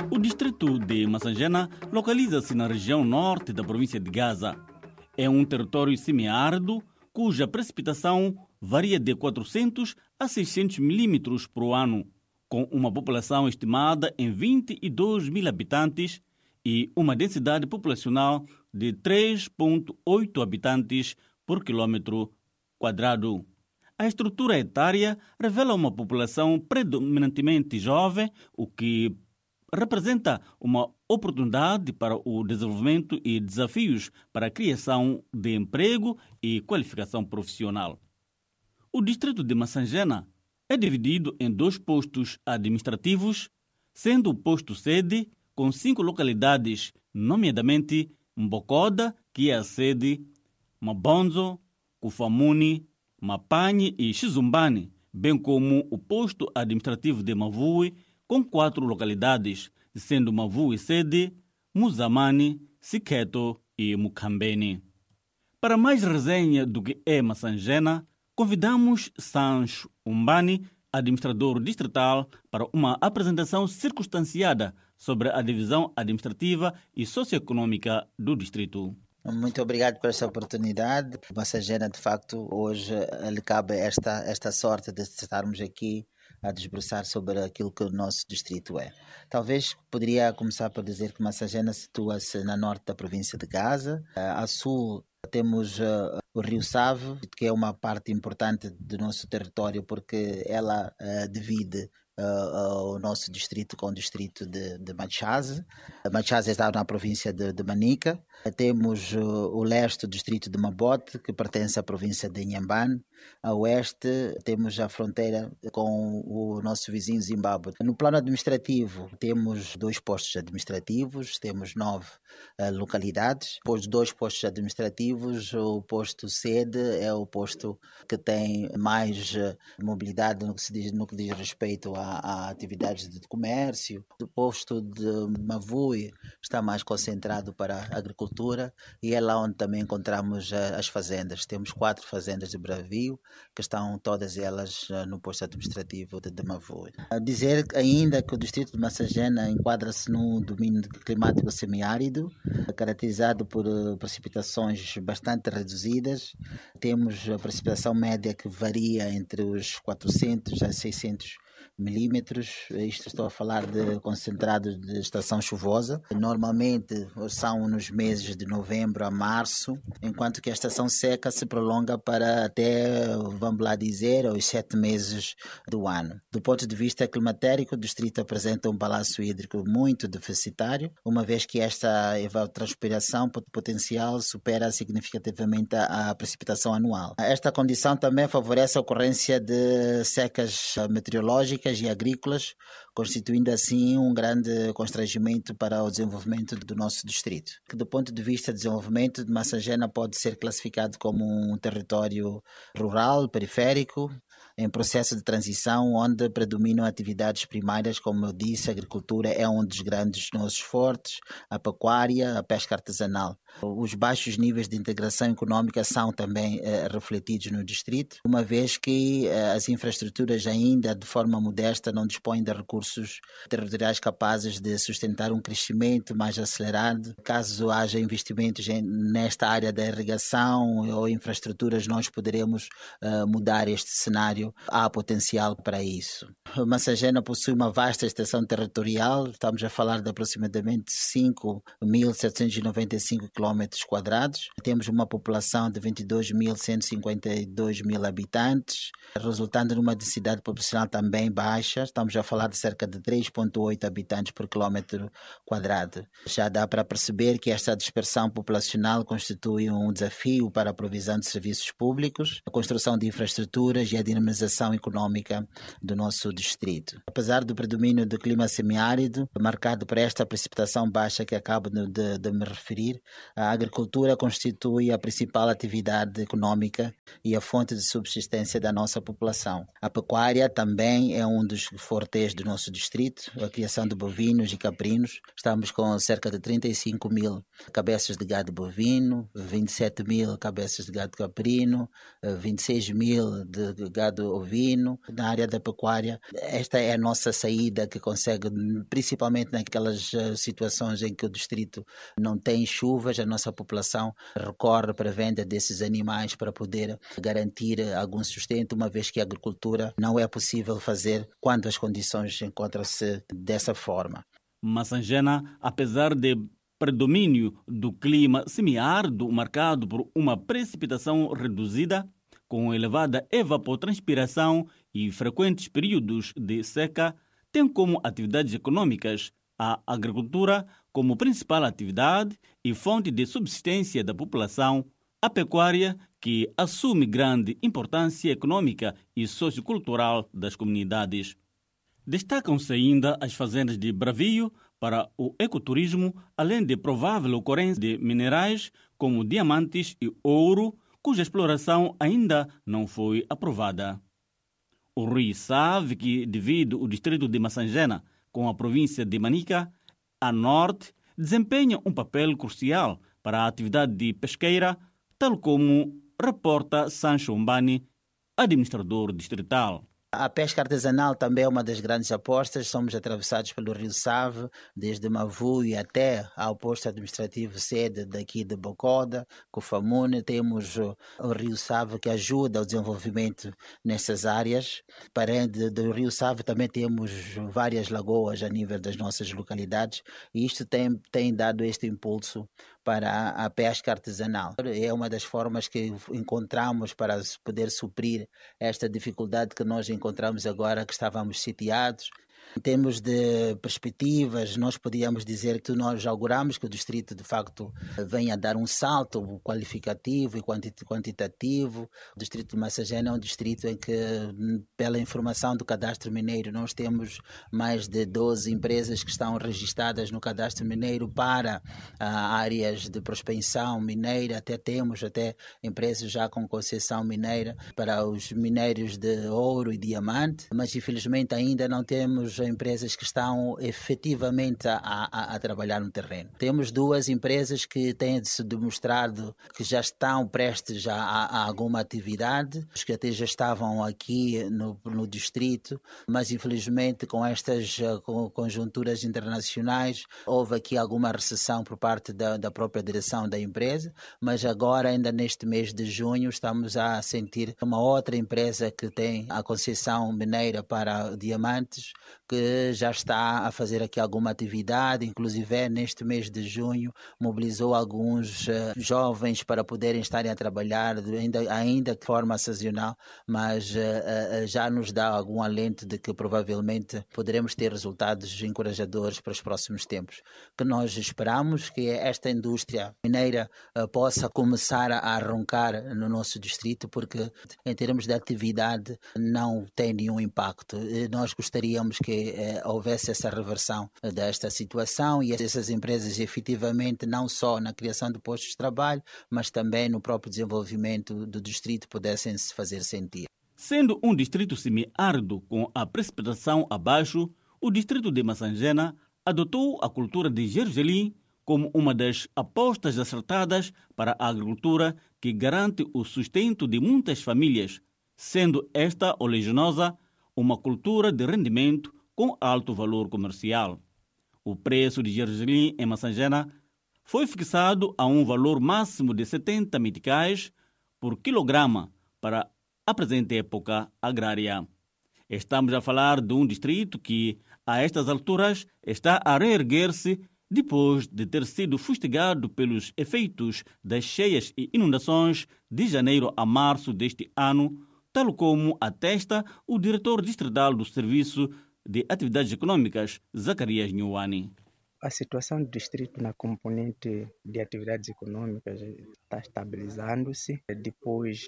O distrito de Massangena localiza-se na região norte da província de Gaza. É um território semiárido cuja precipitação varia de 400 a 600 milímetros por ano, com uma população estimada em 22 mil habitantes e uma densidade populacional de 3,8 habitantes por quilômetro quadrado. A estrutura etária revela uma população predominantemente jovem, o que representa uma oportunidade para o desenvolvimento e desafios para a criação de emprego e qualificação profissional. O distrito de Massangena é dividido em 2 postos administrativos, sendo o posto sede com 5 localidades, nomeadamente Mbokoda, que é a sede, Mabonzo, Kufamuni, Mapanhe e Xizumbani, bem como o posto administrativo de Mavui, com 4 localidades, sendo Mavui sede, Muzamani, Siketo e Mukambeni. Para mais resenha do que é Massangena, convidamos Sancho Umbani, administrador distrital, para uma apresentação circunstanciada sobre a divisão administrativa e socioeconômica do distrito. Muito obrigado por esta oportunidade. Massangena, de facto, hoje lhe cabe esta sorte de estarmos aqui a desbruçar sobre aquilo que o nosso distrito é. Talvez poderia começar por dizer que Massangena situa-se na norte da província de Gaza. A sul temos o Rio Save, que é uma parte importante do nosso território porque ela divide o nosso distrito com o distrito de Machaze. Machaze está na província de Manica. Temos o leste, o distrito de Mabote, que pertence à província de Inhambane. A oeste temos a fronteira com o nosso vizinho Zimbábue. No plano administrativo temos 2 postos administrativos, temos 9 localidades. Depois de 2 postos administrativos, o posto sede é o posto que tem mais mobilidade no que diz respeito a atividades de comércio. O posto de Mavui está mais concentrado para a agricultura e é lá onde também encontramos as fazendas. Temos 4 fazendas de bravio que estão todas elas no posto administrativo de Mavui. A dizer ainda que o distrito de Massangena enquadra-se num domínio climático semiárido, caracterizado por precipitações bastante reduzidas. Temos a precipitação média que varia entre os 400 a 600 milímetros. Isto estou a falar de concentrados de estação chuvosa. Normalmente são nos meses de novembro a março, enquanto que a estação seca se prolonga para até, vamos lá dizer, os 7 meses do ano. Do ponto de vista climatérico, o distrito apresenta um balanço hídrico muito deficitário, uma vez que esta evapotranspiração potencial supera significativamente a precipitação anual. Esta condição também favorece a ocorrência de secas meteorológicas e agrícolas, constituindo assim um grande constrangimento para o desenvolvimento do nosso distrito. Que do ponto de vista de desenvolvimento, Massangena pode ser classificado como um território rural, periférico, em processo de transição, onde predominam atividades primárias, como eu disse, a agricultura é um dos grandes nossos fortes, a pecuária, a pesca artesanal. Os baixos níveis de integração econômica são também refletidos no distrito, uma vez que as infraestruturas ainda de forma modesta não dispõem de recursos territoriais capazes de sustentar um crescimento mais acelerado. Caso haja investimentos nesta área da irrigação ou infraestruturas, nós poderemos mudar este cenário. Há potencial para isso. Massangena possui uma vasta extensão territorial, estamos a falar de aproximadamente 5.795 quilómetros quadrados. Temos uma população de 22.152 mil habitantes, resultando numa densidade populacional também baixa. Estamos a falar de cerca de 3,8 habitantes por quilómetro quadrado. Já dá para perceber que esta dispersão populacional constitui um desafio para a provisão de serviços públicos, a construção de infraestruturas e a dinamização econômica do nosso distrito. Apesar do predomínio do clima semiárido, marcado por esta precipitação baixa que acabo de me referir, a agricultura constitui a principal atividade econômica e a fonte de subsistência da nossa população. A pecuária também é um dos fortes do nosso distrito, a criação de bovinos e caprinos. Estamos com cerca de 35 mil cabeças de gado bovino, 27 mil cabeças de gado caprino, 26 mil de gado gado ovino, na área da pecuária. Esta é a nossa saída que consegue, principalmente naquelas situações em que o distrito não tem chuvas, a nossa população recorre para a venda desses animais para poder garantir algum sustento, uma vez que a agricultura não é possível fazer quando as condições encontram-se dessa forma. Massangena, apesar de predomínio do clima semiárido marcado por uma precipitação reduzida, com elevada evapotranspiração e frequentes períodos de seca, tem como atividades econômicas a agricultura como principal atividade e fonte de subsistência da população, a pecuária, que assume grande importância econômica e sociocultural das comunidades. Destacam-se ainda as fazendas de bravio para o ecoturismo, além de provável ocorrência de minerais como diamantes e ouro, cuja exploração ainda não foi aprovada. O rio Save, que divide o distrito de Massangena com a província de Manica, a norte, desempenha um papel crucial para a atividade pesqueira, tal como reporta Sancho Mbani, administrador distrital. A pesca artesanal também é uma das grandes apostas. Somos atravessados pelo Rio Save, desde Mavui até ao posto administrativo sede daqui de Bocoda, Cofamune. Temos o Rio Save que ajuda ao desenvolvimento nessas áreas. Para do Rio Save também temos várias lagoas a nível das nossas localidades e isto tem dado este impulso para a pesca artesanal. É uma das formas que encontramos para poder suprir esta dificuldade que nós encontramos agora que estávamos sitiados. Em termos de perspectivas, nós podíamos dizer que nós auguramos que o distrito, de facto, venha a dar um salto qualificativo e quantitativo. O distrito de Massangena é um distrito em que, pela informação do cadastro mineiro, nós temos mais de 12 empresas que estão registradas no cadastro mineiro para áreas de prospecção mineira. Temos empresas já com concessão mineira para os minérios de ouro e diamante, mas infelizmente ainda não temos empresas que estão efetivamente a trabalhar no terreno. Temos 2 empresas que têm se demonstrado que já estão prestes a alguma atividade, que até já estavam aqui no distrito, mas infelizmente com estas conjunturas internacionais houve aqui alguma recessão por parte da própria direção da empresa, mas agora ainda neste mês de junho estamos a sentir uma outra empresa que tem a concessão mineira para diamantes, que já está a fazer aqui alguma atividade, inclusive neste mês de junho mobilizou alguns jovens para poderem estarem a trabalhar, ainda de forma sazonal, mas já nos dá algum alento de que provavelmente poderemos ter resultados encorajadores para os próximos tempos. Que nós esperamos que esta indústria mineira possa começar a arrancar no nosso distrito, porque em termos de atividade não tem nenhum impacto. Nós gostaríamos que houvesse essa reversão desta situação e essas empresas efetivamente não só na criação de postos de trabalho, mas também no próprio desenvolvimento do distrito pudessem se fazer sentir. Sendo um distrito semiárido com a precipitação abaixo, o distrito de Massangena adotou a cultura de gergelim como uma das apostas acertadas para a agricultura que garante o sustento de muitas famílias, sendo esta oleaginosa uma cultura de rendimento com alto valor comercial. O preço de gergelim em Massangena foi fixado a um valor máximo de 70 meticais por quilograma para a presente época agrária. Estamos a falar de um distrito que, a estas alturas, está a reerguer-se depois de ter sido fustigado pelos efeitos das cheias e inundações de janeiro a março deste ano, tal como atesta o diretor distrital do Serviço de Atividades Econômicas, Zacarias Nhuani. A situação do distrito na componente de atividades econômicas está estabilizando-se depois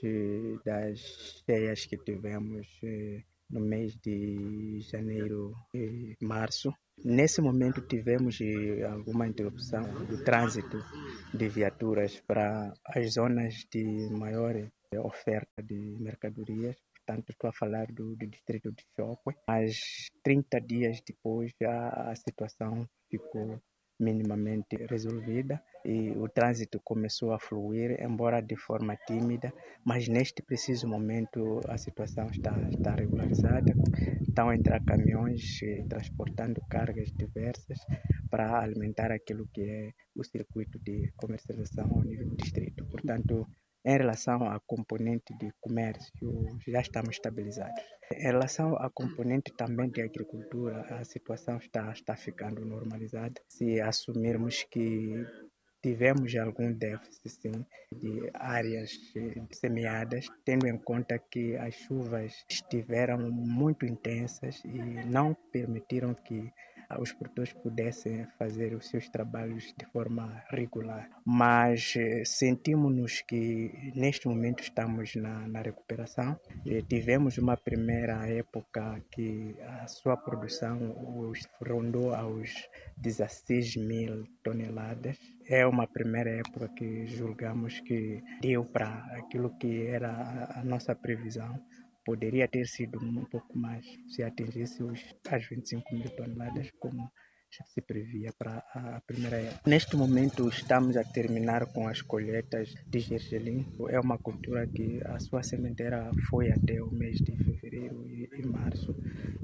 das cheias que tivemos no mês de janeiro e março. Nesse momento tivemos alguma interrupção do trânsito de viaturas para as zonas de maior oferta de mercadorias. Portanto, estou a falar do distrito de Chocwe. Mas 30 dias depois já a situação ficou minimamente resolvida e o trânsito começou a fluir, embora de forma tímida, mas neste preciso momento a situação está regularizada. Estão a entrar caminhões transportando cargas diversas para alimentar aquilo que é o circuito de comercialização ao nível do distrito. Portanto, em relação à componente de comércio, já estamos estabilizados. Em relação à componente também de agricultura, a situação está ficando normalizada. Se assumirmos que tivemos algum déficit sim, de áreas semeadas, tendo em conta que as chuvas estiveram muito intensas e não permitiram que os produtores pudessem fazer os seus trabalhos de forma regular. Mas sentimos-nos que neste momento estamos na recuperação. Tivemos uma primeira época que a sua produção rondou aos 16 mil toneladas. É uma primeira época que julgamos que deu para aquilo que era a nossa previsão. Poderia ter sido um pouco mais se atingisse as 25 mil toneladas, como se previa para a primeira época. Neste momento estamos a terminar com as colheitas de gergelim. É uma cultura que a sua sementeira foi até o mês de fevereiro e março.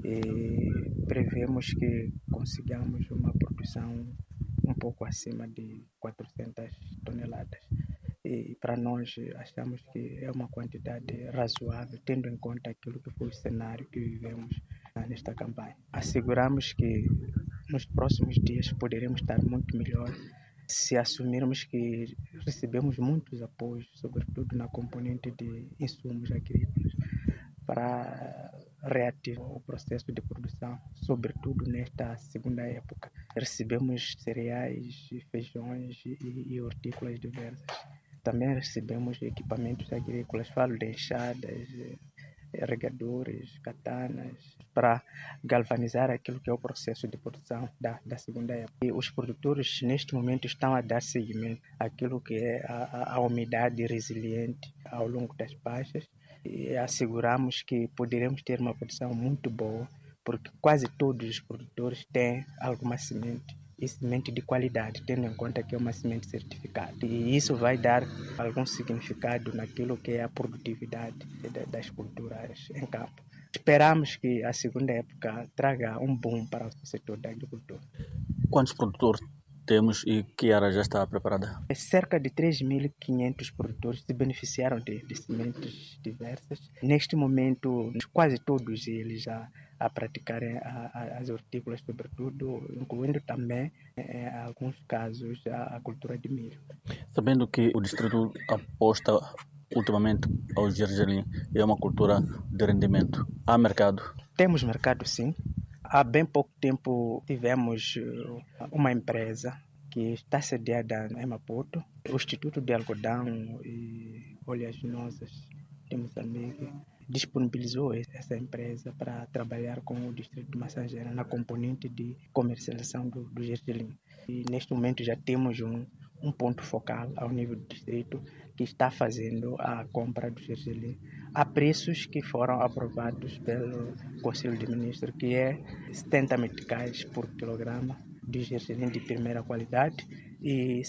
E prevemos que consigamos uma produção um pouco acima de 400 toneladas. E para nós achamos que é uma quantidade razoável, tendo em conta aquilo que foi o cenário que vivemos nesta campanha. Asseguramos que nos próximos dias poderemos estar muito melhor se assumirmos que recebemos muitos apoios, sobretudo na componente de insumos agrícolas, para reativar o processo de produção, sobretudo nesta segunda época. Recebemos cereais, feijões e hortícolas diversas. Também recebemos equipamentos agrícolas, falo de enxadas, regadores, katanas, para galvanizar aquilo que é o processo de produção da segunda época. E os produtores, neste momento, estão a dar seguimento àquilo que é a umidade resiliente ao longo das pastas e asseguramos que poderemos ter uma produção muito boa, porque quase todos os produtores têm alguma semente e semente de qualidade, tendo em conta que é uma semente certificada. E isso vai dar algum significado naquilo que é a produtividade das culturas em campo. Esperamos que a segunda época traga um boom para o setor da agricultura. Quantos produtores temos e que área já está preparada? Cerca de 3.500 produtores se beneficiaram de sementes diversas. Neste momento, quase todos eles já a praticarem as hortícolas, sobretudo, incluindo também, em alguns casos, a cultura de milho. Sabendo que o distrito aposta ultimamente ao gergelim, é uma cultura de rendimento. Há mercado? Temos mercado, sim. Há bem pouco tempo tivemos uma empresa que está sediada em Maputo, o Instituto de Algodão e Oleaginosas de Moçambique disponibilizou essa empresa para trabalhar com o distrito de Massageira na componente de comercialização do gergelim. E neste momento já temos um ponto focal ao nível do distrito que está fazendo a compra do gergelim a preços que foram aprovados pelo Conselho de Ministros, que é 70 meticais por quilograma de gergelim de primeira qualidade e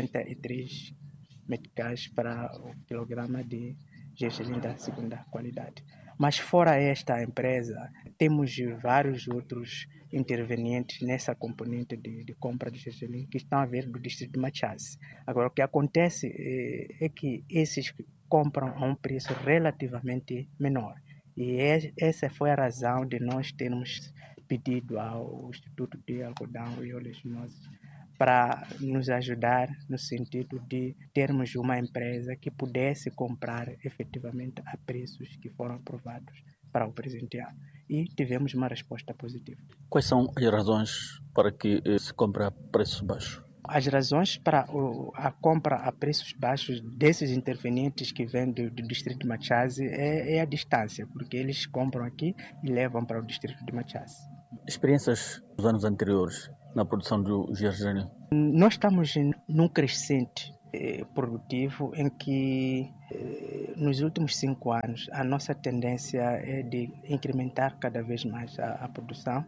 63 meticais para o quilograma de gergelim da segunda qualidade. Mas fora esta empresa, temos vários outros intervenientes nessa componente de compra de gergelim que estão a vir do distrito de Machase. Agora, o que acontece é que esses compram a um preço relativamente menor. E essa foi a razão de nós termos pedido ao Instituto de Algodão e Oleaginosas para nos ajudar no sentido de termos uma empresa que pudesse comprar efetivamente a preços que foram aprovados para o presente ano. E tivemos uma resposta positiva. Quais são as razões para que se compre a preços baixos? As razões para a compra a preços baixos desses intervenientes que vêm do distrito de Machase é a distância, porque eles compram aqui e levam para o distrito de Machase. Experiências dos anos anteriores na produção do gergelim? Nós estamos num crescente produtivo em que nos últimos 5 anos a nossa tendência é de incrementar cada vez mais a produção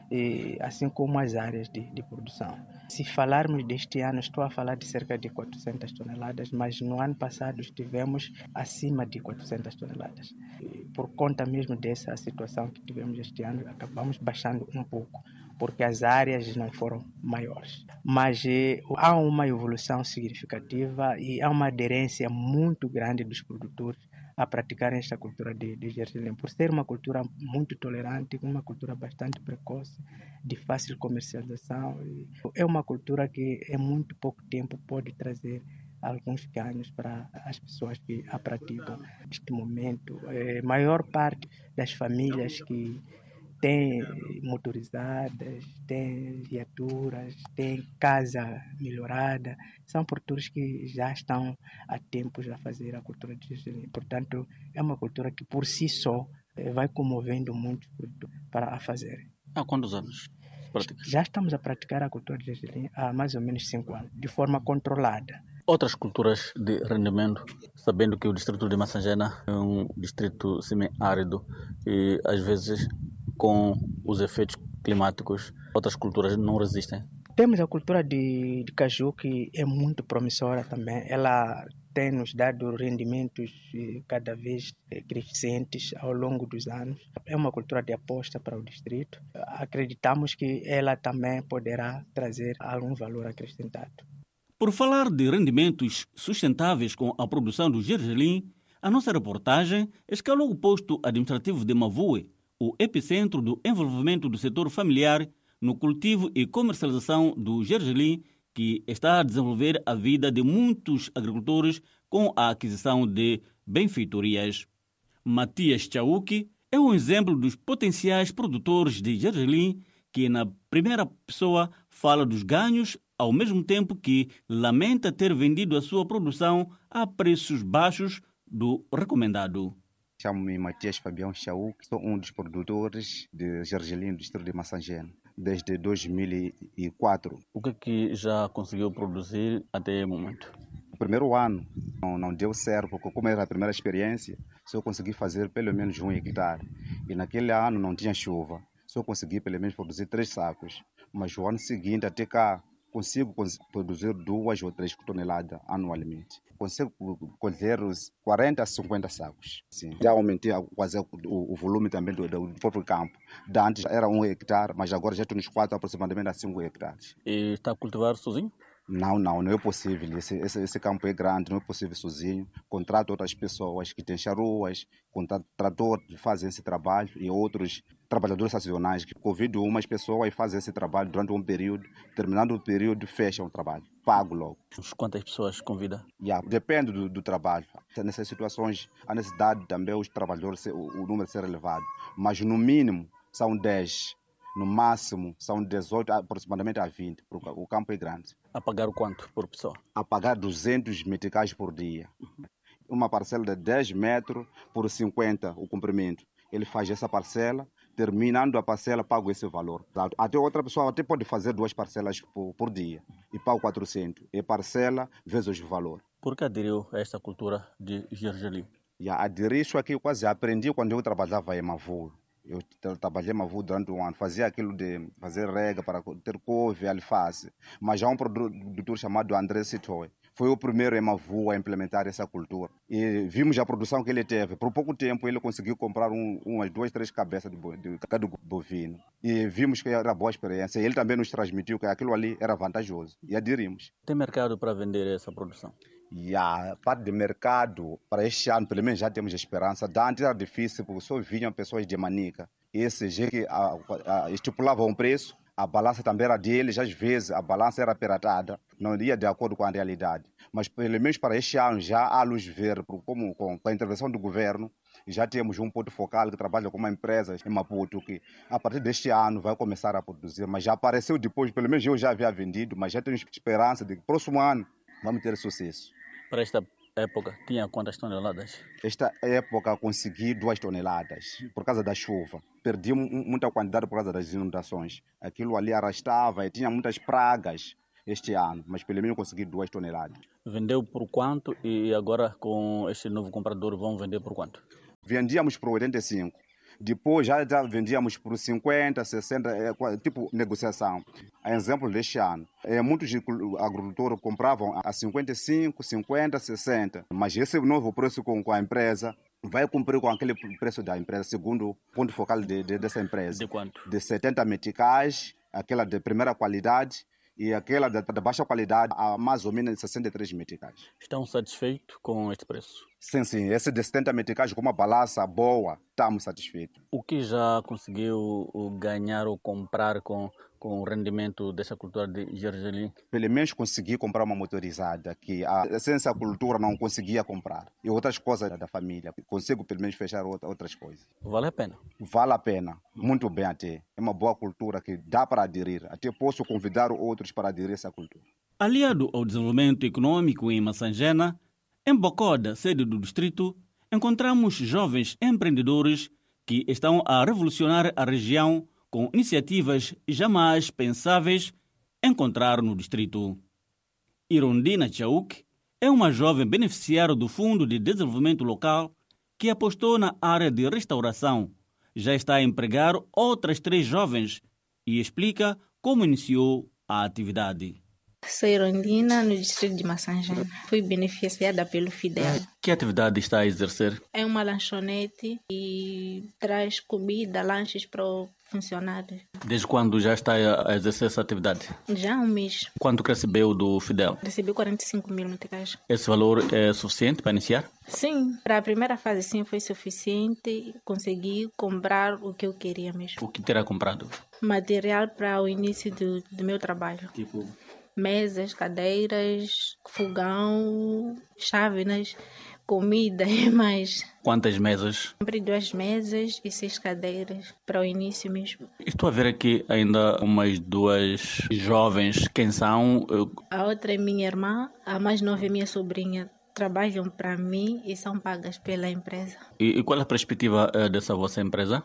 assim como as áreas de produção. Se falarmos deste ano, estou a falar de cerca de 400 toneladas, mas no ano passado estivemos acima de 400 toneladas. Por conta mesmo dessa situação que tivemos este ano, acabamos baixando um pouco, porque as áreas não foram maiores. Mas há uma evolução significativa e há uma aderência muito grande dos produtores a praticarem esta cultura de gergelim, por ser uma cultura muito tolerante, uma cultura bastante precoce, de fácil comercialização. É uma cultura que em muito pouco tempo pode trazer alguns ganhos para as pessoas que a praticam neste momento. A maior parte das famílias que têm motorizadas, têm viaturas, têm casa melhorada, são produtores que já estão há tempos a fazer a cultura de gergelim. Portanto, é uma cultura que por si só vai comovendo muitos produtores para a fazerem. Há quantos anos se pratica? Já estamos a praticar a cultura de gergelim há mais ou menos 5 anos, de forma controlada. Outras culturas de rendimento, sabendo que o distrito de Massangena é um distrito semi-árido e às vezes com os efeitos climáticos, outras culturas não resistem. Temos a cultura de caju, que é muito promissora também. Ela tem nos dado rendimentos cada vez crescentes ao longo dos anos. É uma cultura de aposta para o distrito. Acreditamos que ela também poderá trazer algum valor acrescentado. Por falar de rendimentos sustentáveis com a produção do gergelim, a nossa reportagem escalou o posto administrativo de Mavue, o epicentro do envolvimento do setor familiar no cultivo e comercialização do gergelim, que está a desenvolver a vida de muitos agricultores com a aquisição de benfeitorias. Matias Chauki é um exemplo dos potenciais produtores de gergelim que, na primeira pessoa, fala dos ganhos, ao mesmo tempo que lamenta ter vendido a sua produção a preços baixos do recomendado. Chamo-me Matias Fabião Chauki, sou um dos produtores de gergelim do distrito de Massangena desde 2004. O que já conseguiu produzir até o momento? O primeiro ano não deu certo, porque como era a primeira experiência, só consegui fazer pelo menos 1 hectare. E naquele ano não tinha chuva, só consegui pelo menos produzir 3 sacos. Mas o ano seguinte, até cá, consigo produzir 2 ou 3 toneladas anualmente. Consigo colher os 40 a 50 sacos. Sim. Já aumentei quase o volume também do próprio campo. Antes era 1 hectare, mas agora já estou nos 4 aproximadamente a 5 hectares. E está a cultivar sozinho? Não é possível. Esse campo é grande, não é possível sozinho. Contrato outras pessoas que têm charuas, contrato tratores que fazem esse trabalho e outros trabalhadores sazonais que convidam umas pessoas e fazem esse trabalho durante um período. Terminando o período, fecham o trabalho. Pago logo. Quantas pessoas convida? Depende do trabalho. Nessas situações, a necessidade também os trabalhadores, o número ser elevado. Mas no mínimo são 10. No máximo são 18, aproximadamente a 20, porque o campo é grande. A pagar o quanto por pessoa? A pagar 200 meticais por dia. Uma parcela de 10 metros por 50 o comprimento. Ele faz essa parcela, terminando a parcela, paga esse valor. Até outra pessoa até pode fazer 2 parcelas por dia e paga 400. É parcela vezes o valor. Por que aderiu a esta cultura de gergelim? Aderi isso aqui, eu quase aprendi quando eu trabalhava em Mavue. Eu trabalhei em Mavue durante 1 ano, fazia aquilo de fazer rega para ter couve, alface. Mas há um produtor chamado André Sitoy. Foi o primeiro em Mavue a implementar essa cultura. E vimos a produção que ele teve. Por pouco tempo ele conseguiu comprar umas 2, 3 cabeças de gado bovino. E vimos que era boa experiência. E ele também nos transmitiu que aquilo ali era vantajoso. E aderimos. Tem mercado para vender essa produção? E a parte de mercado, para este ano, pelo menos já temos esperança. Antes era difícil, porque só vinham pessoas de Manica. Esse já que estipulavam um preço, a balança também era deles. Às vezes a balança era piratada, não ia de acordo com a realidade. Mas pelo menos para este ano já há luz verde, como com a intervenção do governo. Já temos um ponto focal que trabalha com uma empresa em Maputo, que a partir deste ano vai começar a produzir. Mas já apareceu depois, pelo menos eu já havia vendido, mas já tenho esperança de que próximo ano vamos ter sucesso. Para esta época, tinha quantas toneladas? Esta época consegui 2 toneladas, por causa da chuva. Perdi muita quantidade por causa das inundações. Aquilo ali arrastava e tinha muitas pragas este ano, mas pelo menos consegui 2 toneladas. Vendeu por quanto e agora com este novo comprador vão vender por quanto? Vendíamos por 85, Depois já vendíamos por 50, 60, tipo negociação. A exemplo deste ano, muitos agricultores compravam a 55, 50, 60. Mas esse novo preço com a empresa vai cumprir com aquele preço da empresa, segundo o ponto focal dessa empresa. De quanto? De 70 meticais, aquela de primeira qualidade, e aquela da baixa qualidade a mais ou menos 63 meticais. Estão satisfeitos com este preço? Sim. Esse de 70 meticais com uma balança boa, estamos satisfeitos. O que já conseguiu ganhar ou comprar com o rendimento dessa cultura de gergelim? Pelo menos consegui comprar uma motorizada, que a essência da cultura não conseguia comprar. E outras coisas da família. Consigo pelo menos fechar outras coisas. Vale a pena? Vale a pena. Muito bem até. É uma boa cultura que dá para aderir. Até posso convidar outros para aderir a essa cultura. Aliado ao desenvolvimento econômico em Massangena, em Bocoda, sede do distrito, encontramos jovens empreendedores que estão a revolucionar a região com iniciativas jamais pensáveis encontrar no distrito. Irondina Chauk é uma jovem beneficiária do Fundo de Desenvolvimento Local que apostou na área de restauração. Já está a empregar outras 3 jovens e explica como iniciou a atividade. Sou Irondina, no distrito de Massangena. Fui beneficiada pelo Fidel. Que atividade está a exercer? É uma lanchonete e traz comida, lanches para os funcionários. Desde quando já está a exercer essa atividade? Já há um mês. Quanto recebeu do Fidel? Recebi 45 mil meticais. Esse valor é suficiente para iniciar? Sim, para a primeira fase sim foi suficiente. Consegui comprar o que eu queria mesmo. O que terá comprado? Material para o início do meu trabalho. Tipo? Mesas, cadeiras, fogão, chávenas, comida e mais. Quantas mesas? Comprei 2 mesas e 6 cadeiras para o início mesmo. Estou a ver aqui ainda umas 2 jovens. Quem são? A outra é minha irmã, a mais nova é minha sobrinha. Trabalham para mim e são pagas pela empresa. E qual é a perspectiva dessa vossa empresa?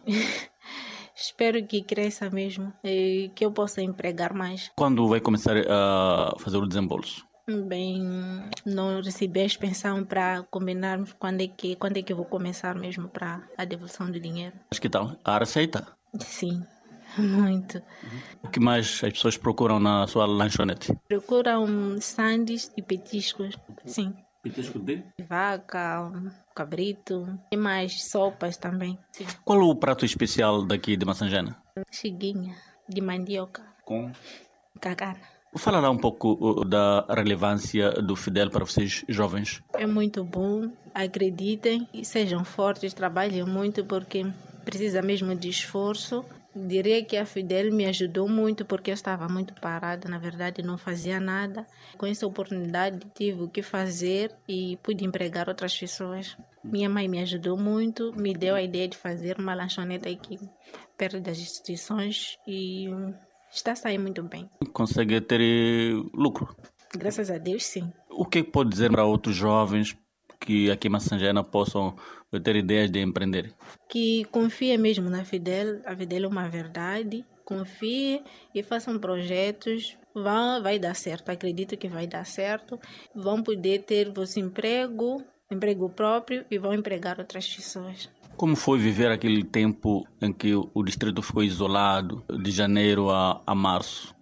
Espero que cresça mesmo e que eu possa empregar mais. Quando vai começar a fazer o desembolso? Bem, não recebi a expansão para combinarmos quando é que eu vou começar mesmo para a devolução do dinheiro. Mas que tal? A receita? Sim, muito. O que mais as pessoas procuram na sua lanchonete? Procuram sandes e petiscos, sim. Petisco de? Vaca, cabrito e mais sopas também. Sim. Qual é o prato especial daqui de Massangena? Chiguinha de mandioca. Com? Cacana. Falará um pouco da relevância do Fidel para vocês jovens. É muito bom, acreditem e sejam fortes, trabalhem muito porque precisa mesmo de esforço. Diria que a Fidel me ajudou muito porque eu estava muito parada, na verdade não fazia nada. Com essa oportunidade tive o que fazer e pude empregar outras pessoas. Minha mãe me ajudou muito, me deu a ideia de fazer uma lanchonete aqui perto das instituições e está saindo muito bem. Consegue ter lucro? Graças a Deus, sim. O que pode dizer para outros jovens que aqui em Massangena possam ter ideias de empreender? Que confie mesmo na Fidel, a Fidel é uma verdade, confie e façam projetos, vai dar certo, acredito que vai dar certo, vão poder ter vosso emprego próprio e vão empregar outras pessoas. Como foi viver aquele tempo em que o distrito ficou isolado, de janeiro a março?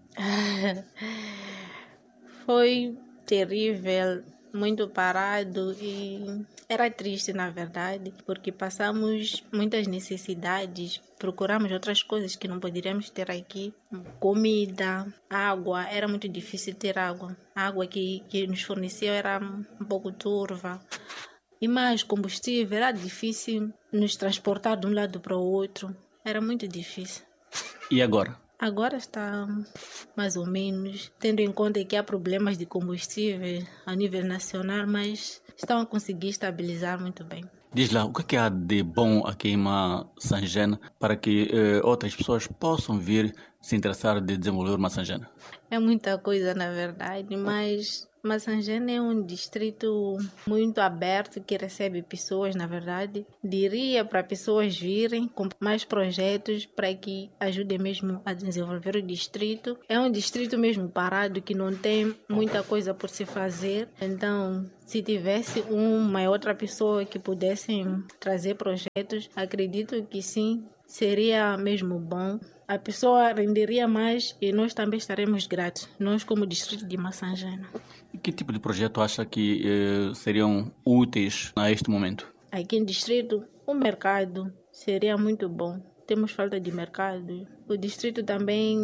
Foi terrível, muito parado e era triste, na verdade, porque passamos muitas necessidades, procuramos outras coisas que não poderíamos ter aqui. Comida, água, era muito difícil ter água. A água que nos forneciam era um pouco turva. E mais combustível, era difícil nos transportar de um lado para o outro. Era muito difícil. E agora? Agora está mais ou menos, tendo em conta que há problemas de combustível a nível nacional, mas estão a conseguir estabilizar muito bem. Diz lá, o que há de bom aqui em Massangena para que outras pessoas possam vir se interessar de desenvolver Massangena? É muita coisa, na verdade, mas Massangena é um distrito muito aberto que recebe pessoas, na verdade. Diria para pessoas virem com mais projetos para que ajudem mesmo a desenvolver o distrito. É um distrito mesmo parado que não tem muita coisa por se fazer. Então, se tivesse uma e outra pessoa que pudessem trazer projetos, acredito que sim, seria mesmo bom. A pessoa renderia mais e nós também estaremos gratos, nós como distrito de Massangena. E que tipo de projeto acha que seriam úteis a este momento? Aqui no distrito, o mercado seria muito bom. Temos falta de mercado. O distrito também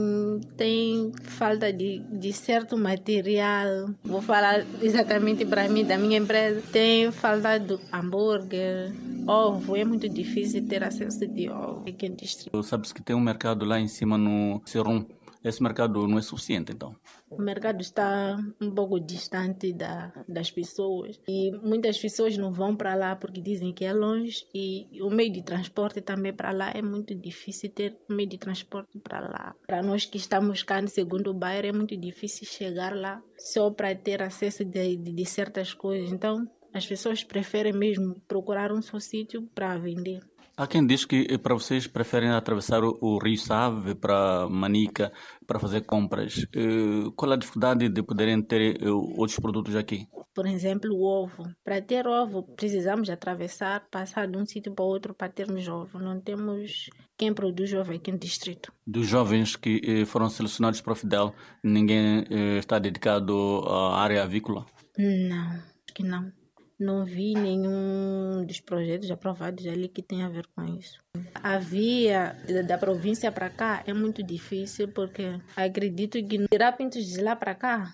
tem falta de certo material. Vou falar exatamente para mim, da minha empresa. Tem falta de hambúrguer, ovo. É muito difícil ter acesso de ovo aqui no distrito. Sabe-se que tem um mercado lá em cima no Serum. Esse mercado não é suficiente, então? O mercado está um pouco distante das pessoas e muitas pessoas não vão para lá porque dizem que é longe e o meio de transporte também para lá é muito difícil ter meio de transporte para lá. Para nós que estamos cá no segundo bairro é muito difícil chegar lá só para ter acesso de certas coisas. Então as pessoas preferem mesmo procurar um só sítio para vender. Há quem diz que para vocês preferem atravessar o Rio Save para Manica para fazer compras. Qual a dificuldade de poderem ter outros produtos aqui? Por exemplo, o ovo. Para ter ovo, precisamos atravessar, passar de um sítio para outro para termos ovo. Não temos quem produz ovo aqui no distrito. Dos jovens que foram selecionados para o Fidel, ninguém está dedicado à área avícola? Não, acho que não. Não vi nenhum dos projetos aprovados ali que tenha a ver com isso. A via da província para cá é muito difícil porque acredito que tirar pintos de lá para cá,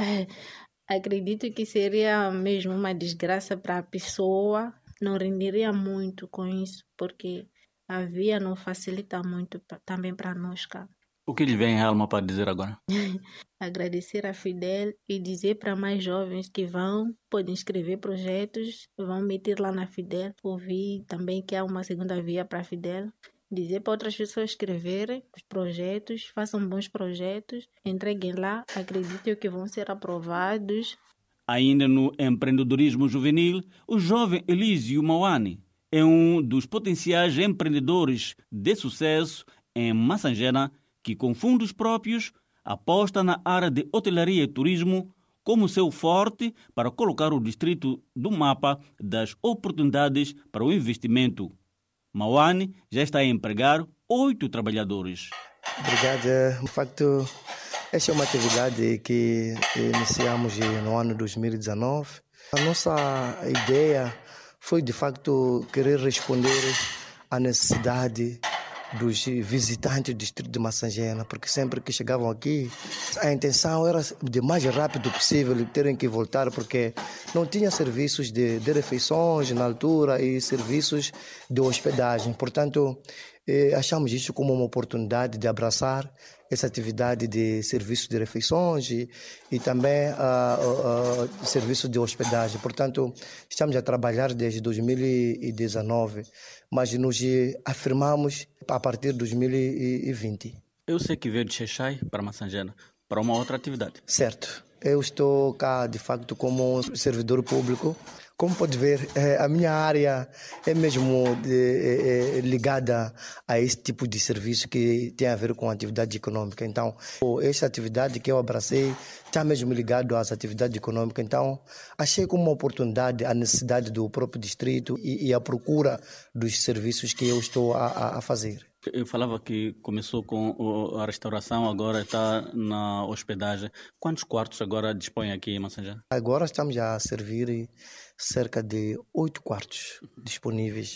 acredito que seria mesmo uma desgraça para a pessoa. Não renderia muito com isso porque a via não facilita muito também para nós cá. O que lhe vem à alma para dizer agora? Agradecer a Fidel e dizer para mais jovens que podem escrever projetos, vão meter lá na Fidel. Ouvi também que há uma segunda via para a Fidel. Dizer para outras pessoas escreverem os projetos, façam bons projetos, entreguem lá, acreditem que vão ser aprovados. Ainda no empreendedorismo juvenil, o jovem Elísio Mauani é um dos potenciais empreendedores de sucesso em Massangena, que com fundos próprios aposta na área de hotelaria e turismo como seu forte para colocar o distrito do mapa das oportunidades para o investimento. Mauani já está a empregar 8 trabalhadores. Obrigado. De facto, esta é uma atividade que iniciamos no ano 2019. A nossa ideia foi, de facto, querer responder à necessidade dos visitantes do distrito de Massangena, porque sempre que chegavam aqui, a intenção era de mais rápido possível terem que voltar, porque não tinha serviços de refeições na altura e serviços de hospedagem. Portanto, achamos isso como uma oportunidade de abraçar essa atividade de serviços de refeições e também serviços de hospedagem. Portanto, estamos a trabalhar desde 2019, mas nos afirmamos a partir de 2020. Eu sei que veio de Xai-Xai para Massangena, para uma outra atividade. Certo. Eu estou cá, de facto, como servidor público. Como pode ver, a minha área é mesmo ligada a esse tipo de serviço que tem a ver com atividade econômica. Então, essa atividade que eu abracei está mesmo ligado às atividades econômicas. Então, achei como uma oportunidade a necessidade do próprio distrito e a procura dos serviços que eu estou a fazer. Eu falava que começou com a restauração, agora está na hospedagem. Quantos quartos agora dispõe aqui em Massangena? Agora estamos a servir cerca de 8 quartos disponíveis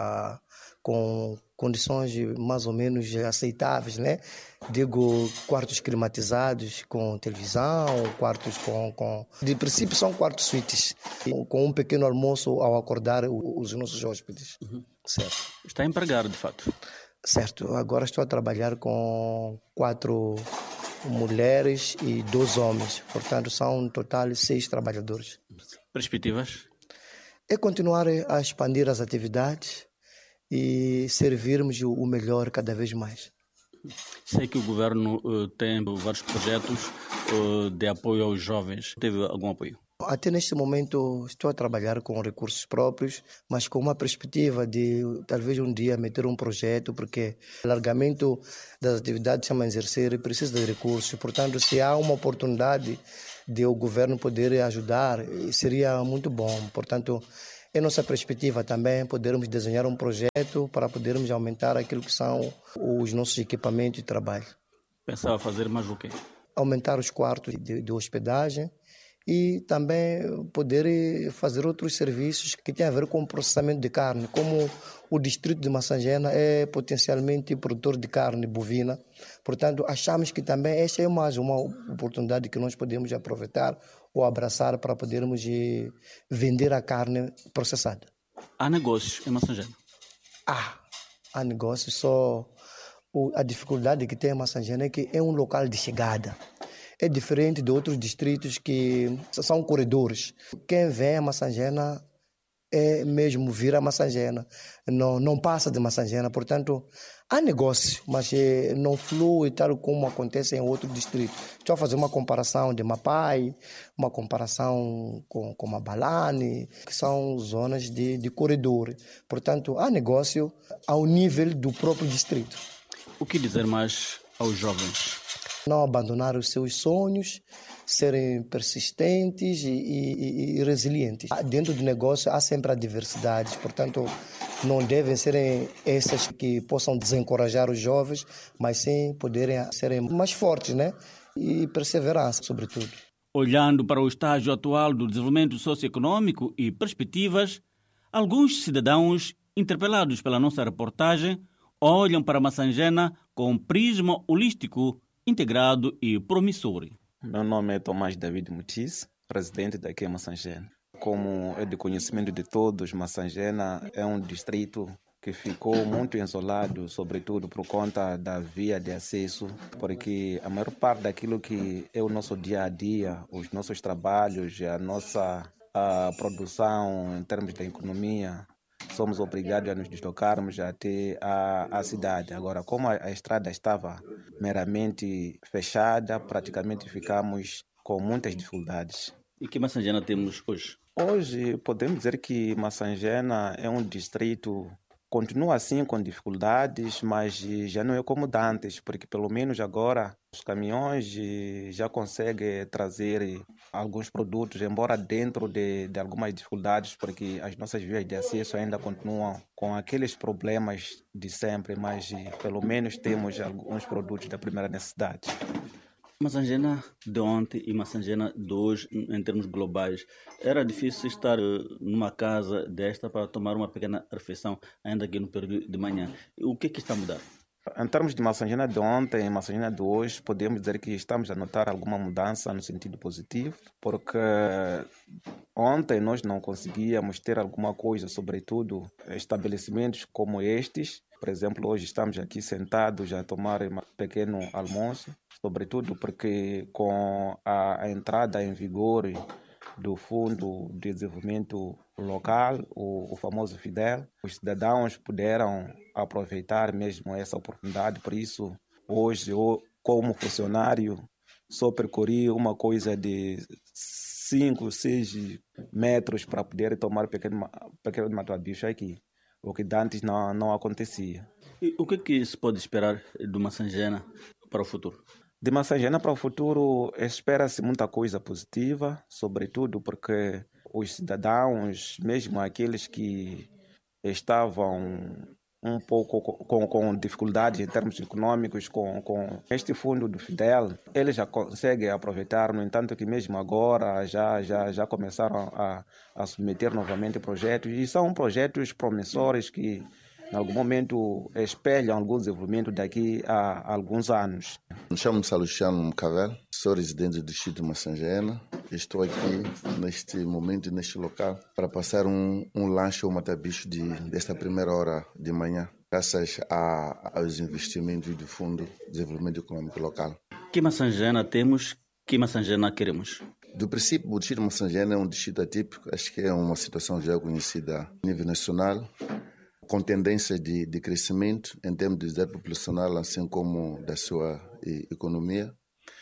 com condições mais ou menos aceitáveis, né? Digo, quartos climatizados com televisão, quartos com... De princípio são quartos suítes, com um pequeno almoço ao acordar os nossos hóspedes. Uhum. Certo. Está empregado, de fato? Certo, agora estou a trabalhar com 4 mulheres e 2 homens, portanto são no total 6 trabalhadores. Perspectivas? É continuar a expandir as atividades e servirmos o melhor cada vez mais. Sei que o governo tem vários projetos de apoio aos jovens. Teve algum apoio? Até neste momento estou a trabalhar com recursos próprios, mas com uma perspectiva de talvez um dia meter um projeto, porque o alargamento das atividades a exercer precisa de recursos. Portanto, se há uma oportunidade de o governo poder ajudar, seria muito bom. Portanto, é nossa perspectiva também podermos desenhar um projeto para podermos aumentar aquilo que são os nossos equipamentos de trabalho. Pensava fazer mais o quê? Aumentar os quartos de hospedagem e também poder fazer outros serviços que têm a ver com o processamento de carne, como o distrito de Massangena é potencialmente produtor de carne bovina. Portanto, achamos que também esta é mais uma oportunidade que nós podemos aproveitar ou abraçar para podermos vender a carne processada. Há negócios em Massangena? Há negócios, só a dificuldade que tem em Massangena é que é um local de chegada. É diferente de outros distritos que são corredores. Quem vem a Massangena é mesmo vir a Massangena, não passa de Massangena. Portanto, há negócio, mas não flui tal como acontece em outros distritos. Estou a fazer uma comparação de Mapai, uma comparação com Mabalane, que são zonas de corredor. Portanto, há negócio ao nível do próprio distrito. O que dizer mais aos jovens? Não abandonar os seus sonhos, serem persistentes e resilientes. Dentro do negócio há sempre adversidades, portanto, não devem ser essas que possam desencorajar os jovens, mas sim poderem serem mais fortes, né? E perseverança, sobretudo. Olhando para o estágio atual do desenvolvimento socioeconômico e perspectivas, alguns cidadãos interpelados pela nossa reportagem olham para Massangena com um prisma holístico integrado e promissor. Meu nome é Tomás David Mutis, presidente daqui em Massangena. Como é de conhecimento de todos, Massangena é um distrito que ficou muito isolado, sobretudo por conta da via de acesso, porque a maior parte daquilo que é o nosso dia a dia, os nossos trabalhos, a nossa produção em termos da economia, somos obrigados a nos deslocarmos até a cidade. Agora, como a estrada estava meramente fechada, praticamente ficamos com muitas dificuldades. E que Massangena temos hoje? Hoje, podemos dizer que Massangena é um distrito, continua assim com dificuldades, mas já não é como antes, porque pelo menos agora os caminhões já conseguem trazer alguns produtos, embora dentro de algumas dificuldades, porque as nossas vias de acesso ainda continuam com aqueles problemas de sempre, mas pelo menos temos alguns produtos da primeira necessidade. Massangena de ontem e Massangena de hoje, em termos globais, era difícil estar numa casa desta para tomar uma pequena refeição, ainda aqui no período de manhã. O que está a mudar? Em termos de Massangena de ontem e Massangena de hoje, podemos dizer que estamos a notar alguma mudança no sentido positivo, porque ontem nós não conseguíamos ter alguma coisa, sobretudo estabelecimentos como estes. Por exemplo, hoje estamos aqui sentados a tomar um pequeno almoço, sobretudo porque com a entrada em vigor do Fundo de Desenvolvimento Local, o famoso FIDEL, os cidadãos puderam aproveitar mesmo essa oportunidade. Por isso, hoje, eu, como funcionário, só percorri uma coisa de 5, 6 metros para poder tomar pequeno matoabicho aqui, o que antes não acontecia. E o que se pode esperar de Massangena para o futuro? De Massangena para o futuro, espera-se muita coisa positiva, sobretudo porque os cidadãos, mesmo aqueles que estavam um pouco com dificuldades em termos econômicos, com este fundo do FIDEL, eles já conseguem aproveitar, no entanto que mesmo agora já começaram a submeter novamente projetos, e são projetos promissores que em algum momento espelham algum desenvolvimento daqui a alguns anos. Me chamo Salustiano Mcavel, sou residente do distrito de Massangena. Estou aqui neste momento, neste local, para passar um lanche ou matabicho desta primeira hora de manhã, graças aos investimentos do Fundo de Desenvolvimento Econômico Local. Que Massangena temos, que Massangena queremos? Do princípio, o distrito de Massangena é um distrito atípico. Acho que é uma situação já conhecida a nível nacional. com tendências de crescimento em termos de desenvolvimento populacional, assim como da sua economia.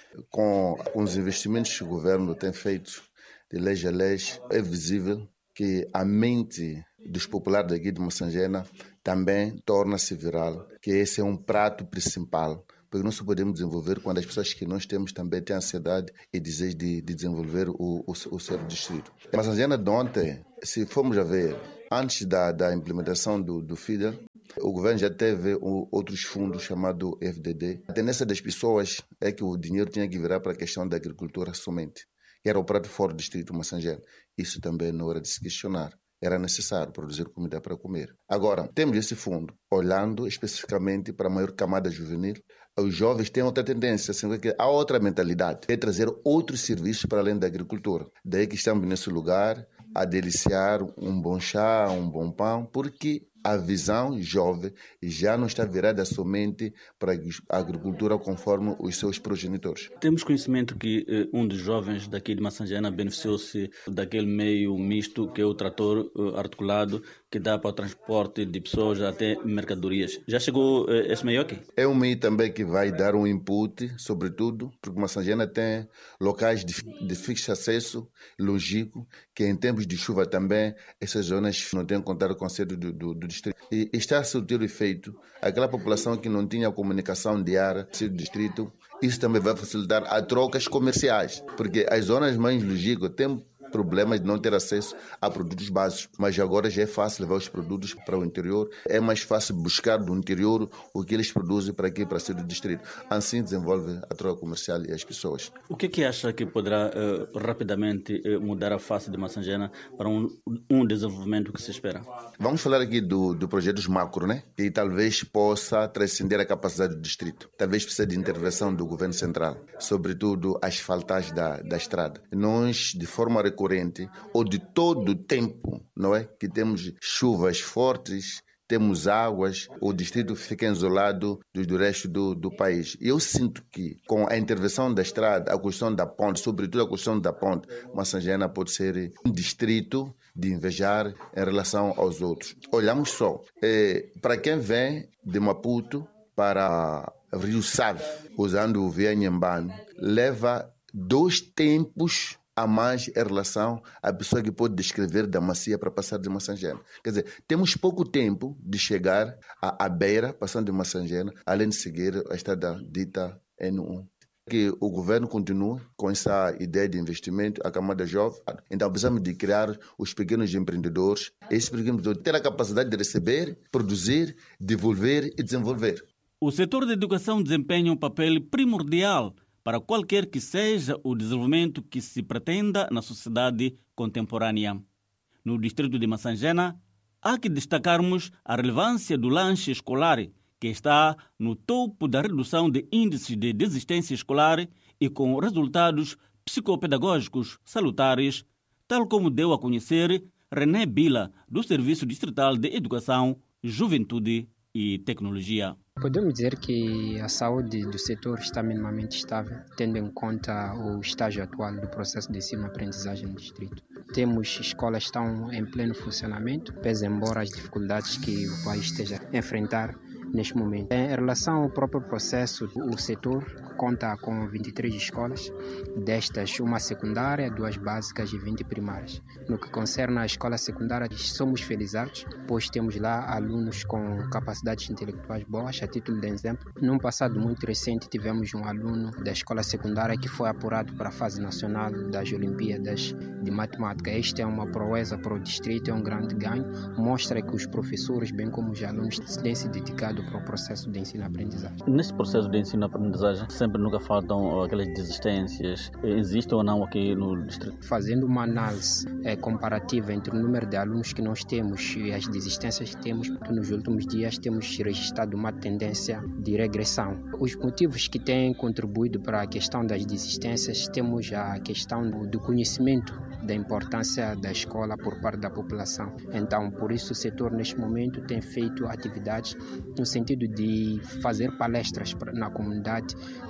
Com os investimentos que o governo tem feito de leis a leis, é visível que a mente dos populares daqui de Messangena também torna-se viral, que esse é um prato principal, porque não se podemos desenvolver quando as pessoas que nós temos também têm ansiedade e desejo de desenvolver o seu distrito. Messangena de ontem, se formos a ver, antes da implementação do FIDER, o governo já teve outros fundos chamados FDD. A tendência das pessoas é que o dinheiro tinha que virar para a questão da agricultura somente, que era o prato forte do distrito Messangena. Isso também não era de se questionar. Era necessário produzir comida para comer. Agora, temos esse fundo, olhando especificamente para a maior camada juvenil. Os jovens têm outra tendência, assim, que há outra mentalidade, é trazer outros serviços para além da agricultura. Daí que estamos nesse lugar a deliciar um bom chá, um bom pão, porque a visão jovem já não está virada somente para a agricultura conforme os seus progenitores. Temos conhecimento que um dos jovens daqui de Messangena beneficiou-se daquele meio misto que é o trator articulado que dá para o transporte de pessoas até mercadorias. Já chegou esse meio aqui? É um meio também que vai dar um input, sobretudo, porque Messangena tem locais de fixo acesso, logístico, que em tempos de chuva também, essas zonas não têm contato com a sede do distrito. E está a surtir o efeito, aquela população que não tinha comunicação diária do distrito, isso também vai facilitar as trocas comerciais, porque as zonas mais logísticas têm problemas de não ter acesso a produtos básicos, mas agora já é fácil levar os produtos para o interior, é mais fácil buscar do interior o que eles produzem para aqui, para ser do distrito. Assim desenvolve a troca comercial e as pessoas. O que acha que poderá rapidamente mudar a face de Messangena para um desenvolvimento que se espera? Vamos falar aqui do projetos macro, né? Que talvez possa transcender a capacidade do distrito. Talvez precise de intervenção do governo central, sobretudo as asfaltagens da estrada. Nós, de forma recorrente ou de todo o tempo, não é? Que temos chuvas fortes, temos águas, o distrito fica isolado do resto do país. E eu sinto que com a intervenção da estrada, a questão da ponte, sobretudo a questão da ponte, Messangena pode ser um distrito de invejar em relação aos outros. Olhamos só, para quem vem de Maputo para Rio Save, usando o Via Inhambane, leva 2 tempos a mais em relação à pessoa que pode descrever da Macia para passar de Messangena. Quer dizer, temos pouco tempo de chegar à beira, passando de Messangena, além de seguir a estrada dita N1. Que o governo continue com essa ideia de investimento, a camada jovem. Então precisamos de criar os pequenos empreendedores. Esses pequenos empreendedores ter a capacidade de receber, produzir, devolver e desenvolver. O setor da educação desempenha um papel primordial para qualquer que seja o desenvolvimento que se pretenda na sociedade contemporânea. No distrito de Messangena, há que destacarmos a relevância do lanche escolar, que está no topo da redução de índices de desistência escolar e com resultados psicopedagógicos salutares, tal como deu a conhecer René Bila, do Serviço Distrital de Educação, Juventude e Tecnologia. Podemos dizer que a saúde do setor está minimamente estável, tendo em conta o estágio atual do processo de ensino-aprendizagem no distrito. Temos escolas que estão em pleno funcionamento, pese embora as dificuldades que o país esteja a enfrentar neste momento. Em relação ao próprio processo, o setor conta com 23 escolas, destas uma secundária, 2 básicas e 20 primárias. No que concerne à escola secundária, somos felizardos, pois temos lá alunos com capacidades intelectuais boas. A título de exemplo, num passado muito recente tivemos um aluno da escola secundária que foi apurado para a fase nacional das Olimpíadas de Matemática. Esta é uma proeza para o distrito, é um grande ganho, mostra que os professores, bem como os alunos, têm se dedicado para o processo de ensino-aprendizagem. Nesse processo de ensino-aprendizagem, sempre nunca faltam aquelas desistências. Existem ou não aqui no distrito? Fazendo uma análise comparativa entre o número de alunos que nós temos e as desistências que temos, nos últimos dias temos registrado uma tendência de regressão. Os motivos que têm contribuído para a questão das desistências, temos a questão do conhecimento da importância da escola por parte da população. Então, por isso o setor neste momento tem feito atividades no sentido de fazer palestras na comunidade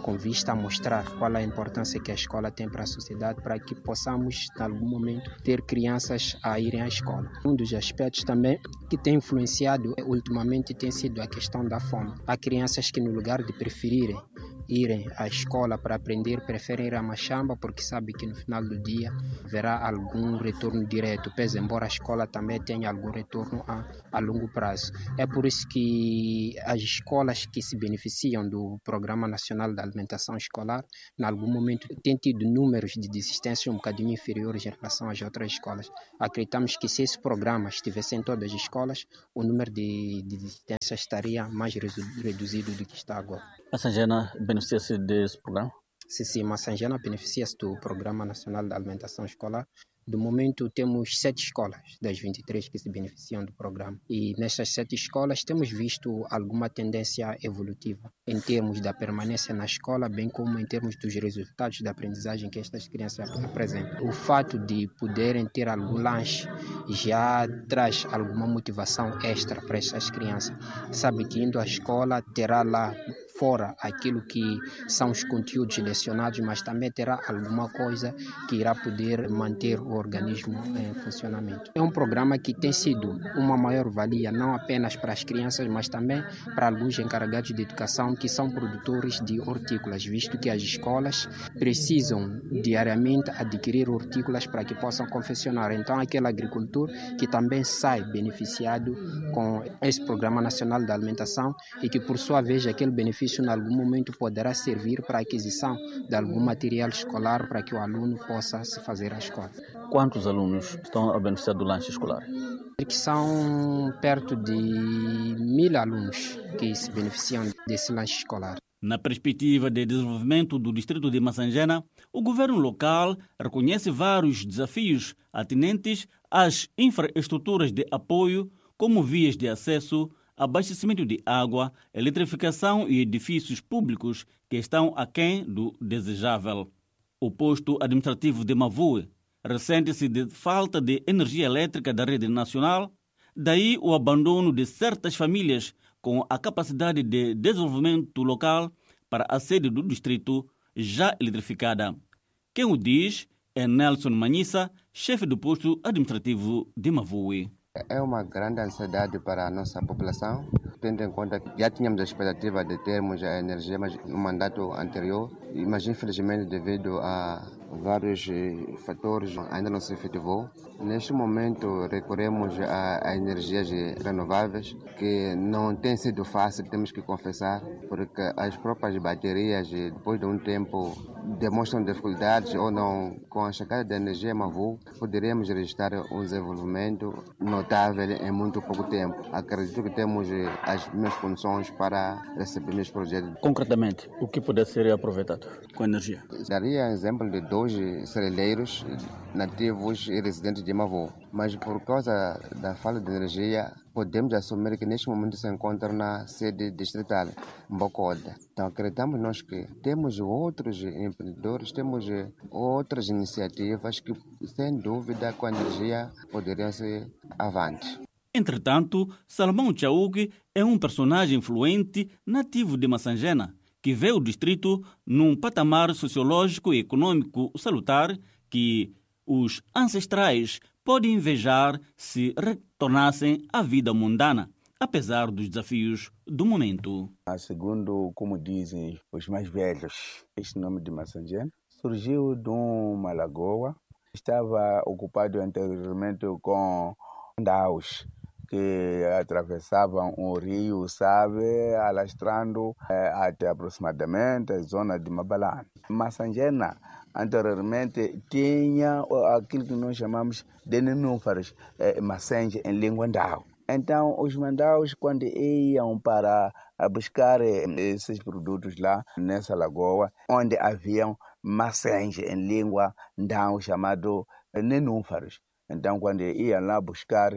com vista a mostrar qual a importância que a escola tem para a sociedade, para que possamos, em algum momento, ter crianças a irem à escola. Um dos aspectos também que tem influenciado ultimamente tem sido a questão da fome. Há crianças que, no lugar de preferirem irem à escola para aprender, preferem ir à machamba porque sabem que no final do dia haverá algum retorno direto, pese embora a escola também tenha algum retorno a longo prazo. É por isso que as escolas que se beneficiam do Programa Nacional da Alimentação Escolar, em algum momento, têm tido números de desistência um bocadinho inferiores em relação às outras escolas. Acreditamos que se esse programa estivesse em todas as escolas, o número de desistência estaria mais reduzido do que está agora. Massangena beneficia-se desse programa? Sim, Massangena beneficia-se do Programa Nacional da Alimentação Escolar. Do momento, temos 7 escolas das 23 que se beneficiam do programa. E nestas 7 escolas temos visto alguma tendência evolutiva em termos da permanência na escola, bem como em termos dos resultados da aprendizagem que estas crianças apresentam. O fato de poderem ter algum lanche já traz alguma motivação extra para essas crianças. Sabe que indo à escola terá lá fora aquilo que são os conteúdos lecionados, mas também terá alguma coisa que irá poder manter o organismo em funcionamento. É um programa que tem sido uma maior-valia, não apenas para as crianças, mas também para alguns encarregados de educação que são produtores de hortícolas, visto que as escolas precisam diariamente adquirir hortícolas para que possam confeccionar. Então, aquele agricultor que também sai beneficiado com esse Programa Nacional da Alimentação e que, por sua vez, aquele benefício em algum momento poderá servir para a aquisição de algum material escolar para que o aluno possa se fazer à escola. Quantos alunos estão a beneficiar do lanche escolar? Que são perto de 1.000 alunos que se beneficiam desse lanche escolar. Na perspectiva de desenvolvimento do distrito de Massangena, o governo local reconhece vários desafios atinentes às infraestruturas de apoio, como vias de acesso, abastecimento de água, eletrificação e edifícios públicos que estão aquém do desejável. O posto administrativo de Mavue ressente-se de falta de energia elétrica da rede nacional, daí o abandono de certas famílias com a capacidade de desenvolvimento local para a sede do distrito já eletrificada. Quem o diz é Nelson Manhissa, chefe do posto administrativo de Mavue. É uma grande ansiedade para a nossa população, tendo em conta que já tínhamos a expectativa de termos a energia no mandato anterior, mas infelizmente devido a vários fatores ainda não se efetivou. Neste momento recorremos a energias renováveis, que não tem sido fácil, temos que confessar, porque as próprias baterias, depois de um tempo, demonstram dificuldades ou não. Com a chegada da energia Mavue, poderíamos registrar um desenvolvimento notável em muito pouco tempo. Acredito que temos as mesmas condições para receber meus projetos. Concretamente, o que pode ser aproveitado com a energia? Daria exemplo de 2 celeiros nativos e residentes de Mavue, mas por causa da falta de energia, podemos assumir que neste momento se encontra na sede distrital, Mbocoda. Então acreditamos nós que temos outros empreendedores, temos outras iniciativas que, sem dúvida, com a energia poderiam ser avante. Entretanto, Salomão Chauque é um personagem influente nativo de Massangena, que vê o distrito num patamar sociológico e econômico salutar que os ancestrais podem invejar se retornassem à vida mundana, apesar dos desafios do momento. Segundo como dizem os mais velhos, este nome de Massangena surgiu de uma lagoa, estava ocupado anteriormente com daus que atravessavam o rio Save, alastrando até aproximadamente a zona de Mabalane. Massangena anteriormente tinha aquilo que nós chamamos de nenúfares, Massenge em língua ndau. Então, os mandaus, quando iam para buscar esses produtos lá nessa lagoa, onde haviam Massenge em língua ndau, chamado nenúfares. Então, quando iam lá buscar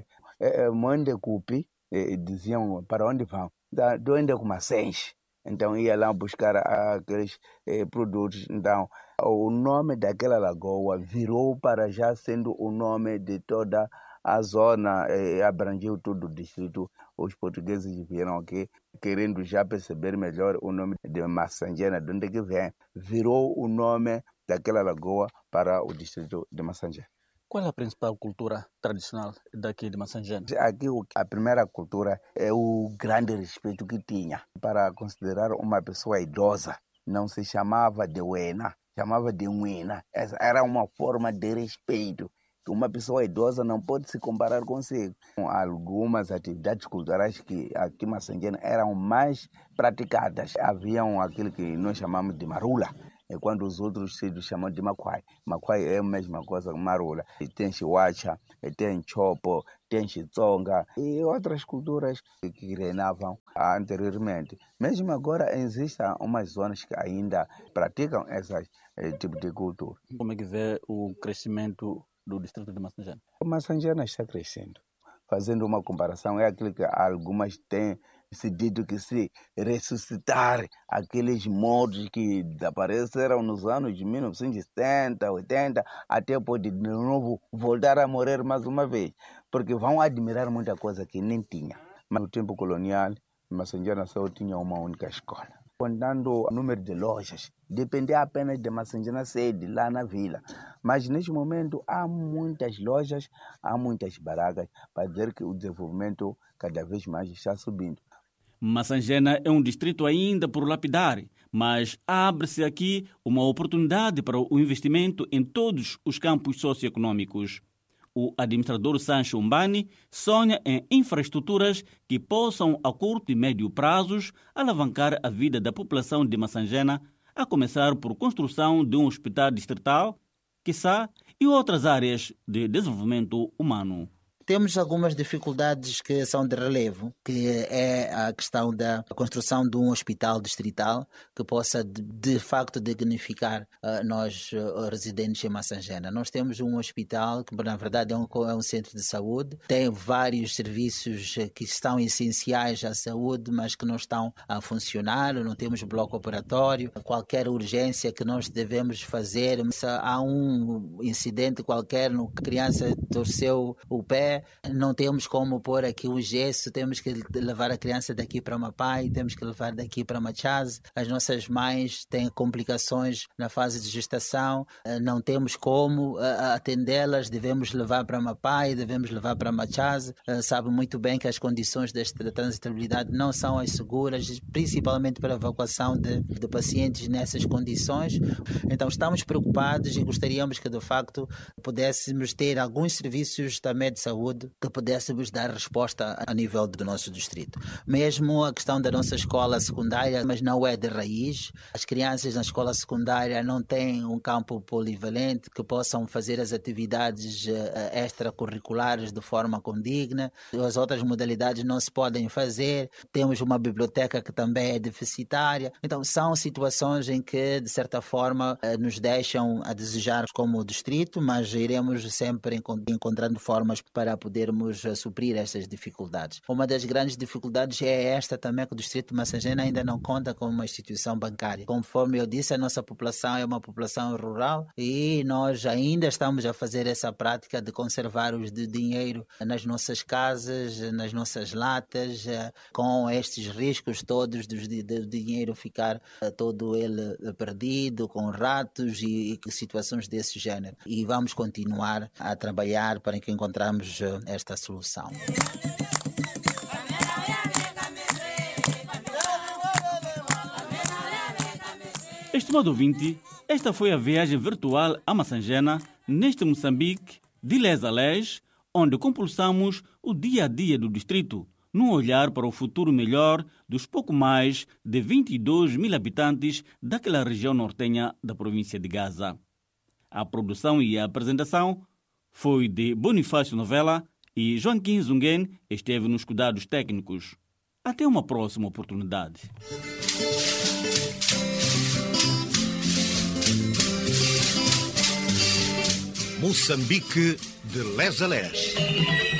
Monde Cupi, diziam para onde vão? De onde com Massenge. Então, ia lá buscar aqueles produtos. Então, o nome daquela lagoa virou para já sendo o nome de toda a zona, abrangeu todo o distrito, os portugueses vieram aqui querendo já perceber melhor o nome de Massangena, de onde que vem. Virou o nome daquela lagoa para o distrito de Massangena. Qual é a principal cultura tradicional daqui de Massangena? Aqui a primeira cultura é o grande respeito que tinha para considerar uma pessoa idosa. Não se chamava de Wena, chamava de Nwina. Essa era uma forma de respeito. Uma pessoa idosa não pode se comparar consigo. Algumas atividades culturais que aqui em Massangena eram mais praticadas. Haviam aquilo que nós chamamos de marula. É quando os outros sítios chamam de maquai. Maquai é a mesma coisa que marula. E tem chihuacha, tem chopo, tem chitsonga e outras culturas que reinavam anteriormente. Mesmo agora existem umas zonas que ainda praticam esse tipo de cultura. Como é que vê o crescimento do distrito de Massangena? Massangena está crescendo. Fazendo uma comparação, é aquilo que algumas têm se dito que se ressuscitar aqueles modos que desapareceram nos anos de 1970, 80, até pode de novo voltar a morrer mais uma vez, porque vão admirar muita coisa que nem tinha. Mas no tempo colonial, Massangena só tinha uma única escola. Contando o número de lojas, dependia apenas de Massangena sede, lá na vila. Mas neste momento há muitas lojas, há muitas barracas, para dizer que o desenvolvimento cada vez mais está subindo. Massangena é um distrito ainda por lapidar, mas abre-se aqui uma oportunidade para o investimento em todos os campos socioeconômicos. O administrador Sancho Umbani sonha em infraestruturas que possam, a curto e médio prazos, alavancar a vida da população de Massangena, a começar por construção de um hospital distrital, quiçá, e outras áreas de desenvolvimento humano. Temos algumas dificuldades que são de relevo, que é a questão da construção de um hospital distrital que possa de facto dignificar nós residentes em Massangena. Nós temos um hospital que na verdade é um centro de saúde, tem vários serviços que estão essenciais à saúde, mas que não estão a funcionar, não temos bloco operatório, qualquer urgência que nós devemos fazer, se há um incidente qualquer, a criança torceu o pé, não temos como pôr aqui o gesso, temos que levar a criança daqui para Mapai, temos que levar daqui para Machaz. As nossas mães têm complicações na fase de gestação, não temos como atendê-las, devemos levar para Mapai, devemos levar para Machaz. Sabe muito bem que as condições desta transitabilidade não são as seguras, principalmente para a evacuação de pacientes nessas condições. Então estamos preocupados e gostaríamos que de facto pudéssemos ter alguns serviços também de saúde que pudéssemos dar resposta a nível do nosso distrito. Mesmo a questão da nossa escola secundária, mas não é de raiz. As crianças na escola secundária não têm um campo polivalente que possam fazer as atividades extracurriculares de forma condigna. As outras modalidades não se podem fazer. Temos uma biblioteca que também é deficitária. Então, são situações em que, de certa forma, nos deixam a desejar como distrito, mas iremos sempre encontrando formas para podermos suprir estas dificuldades. Uma das grandes dificuldades é esta também, que o distrito de Massangena ainda não conta com uma instituição bancária. Conforme eu disse, a nossa população é uma população rural e nós ainda estamos a fazer essa prática de conservar o dinheiro nas nossas casas, nas nossas latas, com estes riscos todos do dinheiro ficar todo ele perdido, com ratos e situações desse género. E vamos continuar a trabalhar para que encontramos esta solução. Estimado ouvinte, esta foi a viagem virtual a Massangena, neste Moçambique, de les a les, onde compulsamos o dia a dia do distrito, num olhar para o futuro melhor dos pouco mais de 22 mil habitantes daquela região nortenha da província de Gaza. A produção e a apresentação foi de Bonifácio Novella e Joaquim Zungen esteve nos cuidados técnicos. Até uma próxima oportunidade. Moçambique, de les a les.